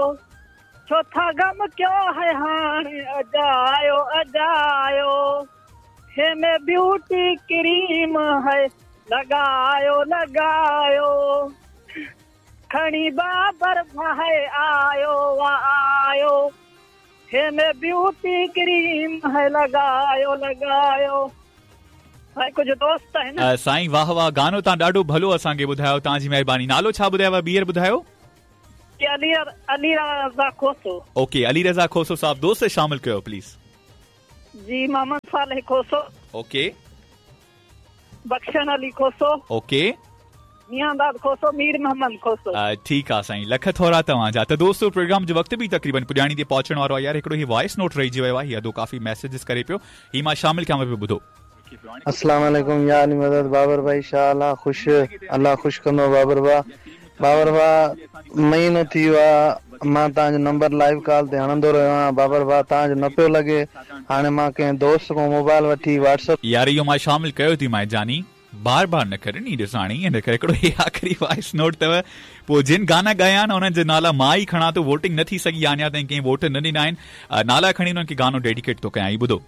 छो था गम क्यों है हाणे अजायो अजायो हे में ब्यूटी क्रीम है लगायो लगायो खणी बाबर भाई आयो आयो हे में ब्यूटी क्रीम है लगायो लगायो। कुछ दोस्त है ना साईं वाह वाह गानो तव्हां ॾाढो भलो असांखे ॿुधायो तव्हांजी महिरबानी। नालो छा ॿुधायव ॿीहर ॿुधायो? अली रज़ा खोसो। ओके अली रज़ा खोसो साहब दोस्त शामिल कयो please. Ji Mohammad Saleh Khoso. Okay बख्शन Ali Khoso. Okay Miandad खोसो मीर मोहम्मद खोसो। ठीकु आहे साईं लख थोरा तव्हांजा। त दोस्तो प्रोग्राम जो वक़्तु बि तक़रीबन पुॼाणी ते पहुचण वारो आहे यार। हिकिड़ो ही वॉइस नोट रहिजी वियो आहे हीअ अधो काफ़ी मैसेजिस करे पियो ही मां शामिल कयां पियो ॿुधो। अस्सलाम वालेकुम यार मदद बाबर भाई शाह खुश अल्लाह खुश कंदो बाबर भाउ महीनो थी वियो आहे मां तव्हांजो नंबर लाइव कॉल ते हणंदो रहियो आहियां बाबर भाउ तव्हांजो न पियो लॻे हाणे मां कंहिं दोस्त खां मोबाइल वठी व्हाट्सएप यार इहो मां शामिल कयो थी मां जानी बार बार न करे नी ॾिसाणी इन करे हिकिड़ो हे आख़िरी वॉइस नोट अथव पोइ जिन गाना ॻाया आहिनि उन्हनि जे नाला मां ई खणा थो वोटिंग न थी सघी अञा ताईं कंहिं वोट न ॾिना आहिनि नाला खणी उन्हनि खे गानो डेडिकेट थो कयां ई ॿुधो।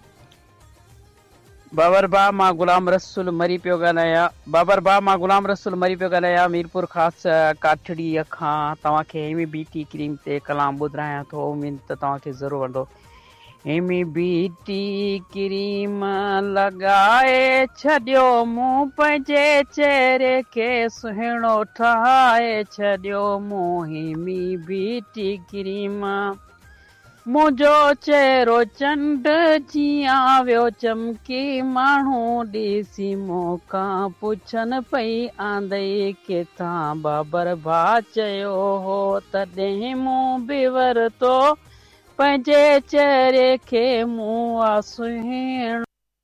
बाबर भाउ मां गुलाम रसूल मरी पियो ॻाल्हायां बाबर भाउ मां गुलाम रसूल मरी पियो ॻाल्हायां मीरपुर ख़ासि काठड़ीअ खां तव्हांखे हेमी बीटी क्रीम ते कलाम ॿुधायां थो उमेद त तव्हांखे ज़रूरु वणंदो। हेमी बीटी क्रीम लॻाए छॾियो मूं पंहिंजे चेहरे खे सुहिणो ठाहे छॾियो मूं हेमी बीटी क्रीम मुंहिंजो चेहरो चंड जीअं वियो चमकी माण्हू ॾिसी मूंखां पुछनि पई आंदई किथां बाबर भाउ चयो हो तॾहिं मूं बि वरितो पंहिंजे चेहरे खे मूं आ सुहिणो।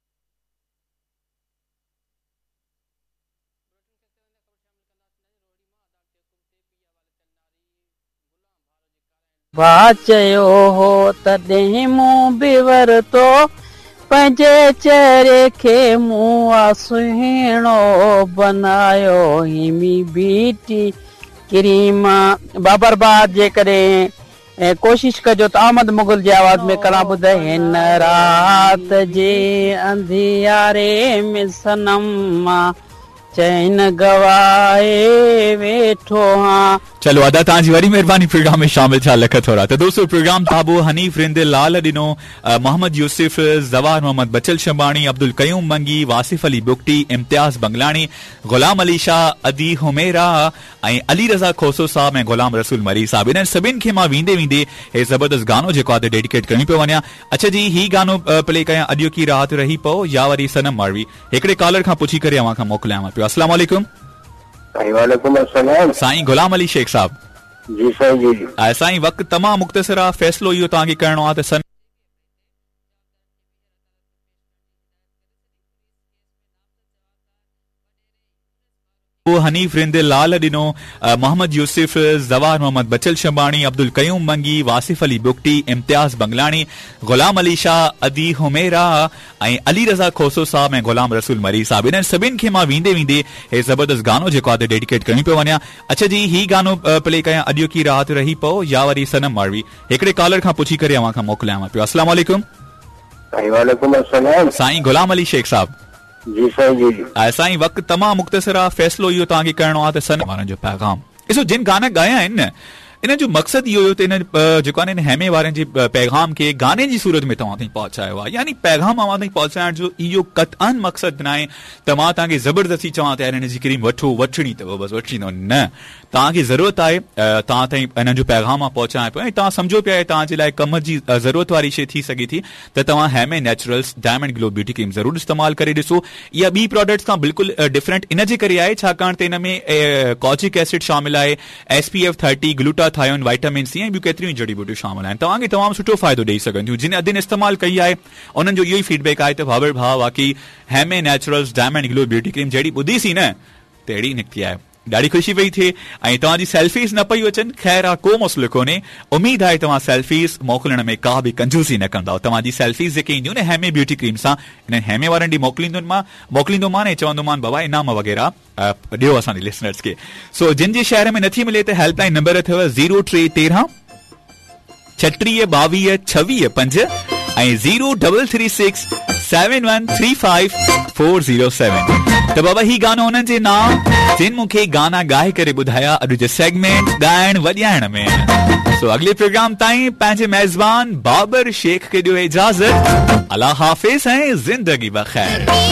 भाउ चयो हो तॾहिं मूं बि वरितो पंहिंजे चेहरे खे मूं आ सुहिणो बनायो हेमी बीटी क्रीम। बाबर भाउ जेकॾहिं कोशिश कजो त अहमद मुगल जी आवाज़ में कलाम ॿुधाए हिन राति जे अंधियारे में सनम चैन गवाए वेठो हाँ। चलो अदा तव्हांजी वरी महिरबानी प्रोग्राम में शामिल थिया लख थोरा। त दोस्तों प्रोग्राम ताबो हनीफ रिंद लाल ॾिनो मोहम्मद यूसुफ जवाहर मोहम्मद बचल शंबाणी अब्दुल कयूम मंगी वासिफ अली बुगटी इम्तियाज बंगलानी गुलाम अली शाह अदी हुमेरा ऐं अली रज़ा खोसो साहब ऐं गुलाम रसूल मरी साहब इन्हनि सभिनि खे मां वेंदे वेंदे हे ज़बरदस्त गानो जेको आहे डेडिकेट करी पियो वञा। अच्छा जी ही गानो प्ले कयां अॼु की रात रही पओ या वरी सनम मारवी हिकिड़े कॉलर खां पुछी करे अवां खां मोकिलियांव पियो। अस्सलाम वालेकुम। वालेकुम अस्सलाम साईं गुलाम अली शेख साहब। जी साईं जी साईं वक़्तु तमामु मुख़्तसर आहे फ़ैसिलो इहो तव्हांखे करिणो आहे त हनीफ रिंद लाल ॾिनो मोहम्मद यूसुफ जवाहर मोहम्मद बचल शंबाणी अब्दुल कयूम मंगी वासिफ अली बुगटी इम्तियाज बंगलानी गुलाम अली शाह अदी हुमेरा ऐं अली रज़ा खोसो साहब ऐं गुलाम रसूल मरी साहब इन्हनि सभिनि खे मां वेंदे वेंदे हे ज़बरदस्त गानो जेको आहे डेडिकेट करी पियो वञा। अच्छा जी ही गानो प्ले कयां अॼु की रात रही पओ या वरी सनम मारवी हिकिड़े कॉलर खां पुछी करे अवां खां मोकिलियांव पियो। अस्सलाम वालेकुम। वालेकुम अस्सलाम साईं गुलाम अली शेख साहब। जी साईं जी साईं वक़्तु तमामु मुख़्तसर आहे फ़ैसिलो इहो तव्हांखे करिणो आहे त सन वारनि जो पैगाम ॾिसो जिन गाना ॻाया आहिनि न इन जो मक़सदु इहो हुयो त इन जेको आहे हेमे वारनि जे पैगाम खे गाने जी सूरत में तव्हां ताईं पहुचायो आहे यानी पैगाम अवां ताईं पहुचाइण जो इहो क़तअन मक़सदु न आहे त मां तव्हांखे ज़बरदस्ती चवां त हिन जी क्रीम वठो वठणी अथव बसि वठी ईंदो न तव्हांखे ज़रूरत आहे तव्हां ताईं हिननि जो पैगाम मां पहुचायां पियो ऐं तव्हां सम्झो पिया तव्हांजे लाइ कम जी ज़रूरत वारी शइ थी सघे थी त तव्हां हेमे naturals diamond glow beauty cream ज़रूरु इस्तेमालु करे ॾिसो। इहा ॿी प्रोडक्ट्स खां बिल्कुलु डिफरेंट इन जे करे आहे छाकाणि त इन में कॉजिक एसिड शामिल आहे SPF 30 ग्लूटाथायोन वाइटामिन सी ऐं ॿियूं केतिरियूं जड़ी बूटियूं शामिल आहिनि तव्हांखे तमामु सुठो फ़ाइदो ॾेई सघनि थियूं। जिन अदिन इस्तेमालु कई आहे उन्हनि जो इहो ई फीडबैक आहे त बाबर भाउ वाकई हेमे naturals diamond glow beauty cream जहिड़ी ॿुधीसीं न त अहिड़ी निकिती आहे ॾाढी ख़ुशी पई थिए ऐं तव्हांजी सेल्फीज़ न पई अचनि ख़ैर आहे को मसइलो कोन्हे उमेद आहे तव्हां सेल्फीज़ मोकिलण में का बि कंजूसी न कंदव। तव्हांजी सेल्फीज़ जेके ईंदियूं न हेमे ब्यूटी क्रीम सां इन हेमे वारनि ॾींहुं मोकिलींदोमान ऐं चवंदोमान बाबा इनाम वग़ैरह ॾियो असांजे लिसनर्स खे। सो जिन जे शहर में नथी मिले त हेल्पलाइन नंबर अथव 0313 36 22 26 5 ऐं 03367135 407। त बाबा ही गानो हुननि जे नाम जिन मूंखे गाना ॻाए करे ॿुधाया अॼु जो सेगमेंट ॻाइण वॼाइण में। सो अॻिले प्रोग्राम ताईं पंहिंजे मेज़बान बाबर शेख खे ॾियो इजाज़त। अल्लाह हाफ़िज़ ऐं ज़िंदगी बख़ैर।